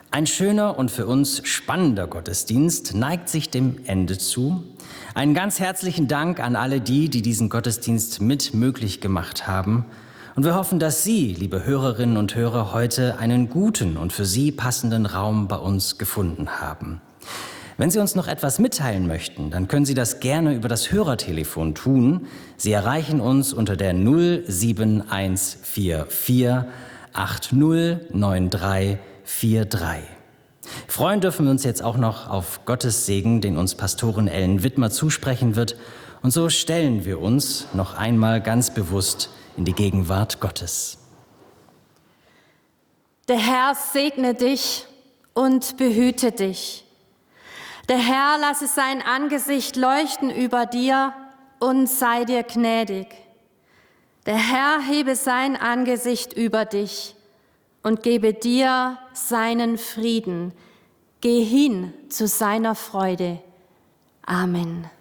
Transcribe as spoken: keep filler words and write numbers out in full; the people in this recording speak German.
Ein schöner und für uns spannender Gottesdienst neigt sich dem Ende zu. Einen ganz herzlichen Dank an alle die, die diesen Gottesdienst mit möglich gemacht haben. Und wir hoffen, dass Sie, liebe Hörerinnen und Hörer, heute einen guten und für Sie passenden Raum bei uns gefunden haben. Wenn Sie uns noch etwas mitteilen möchten, dann können Sie das gerne über das Hörertelefon tun. Sie erreichen uns unter der null sieben eins vier vier acht null neun drei vier drei. Freuen dürfen wir uns jetzt auch noch auf Gottes Segen, den uns Pastorin Ellen Wittmer zusprechen wird. Und so stellen wir uns noch einmal ganz bewusst in die Gegenwart Gottes. Der Herr segne dich und behüte dich. Der Herr lasse sein Angesicht leuchten über dir und sei dir gnädig. Der Herr hebe sein Angesicht über dich und gebe dir seinen Frieden. Geh hin zu seiner Freude. Amen.